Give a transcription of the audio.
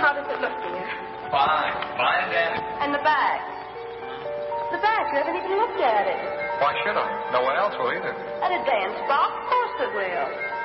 How does it look, dear? Fine. Fine, Danny. And the bag? The bag, you haven't even looked at it. Why should I? No one else will either. At a dance bar? Of course it will.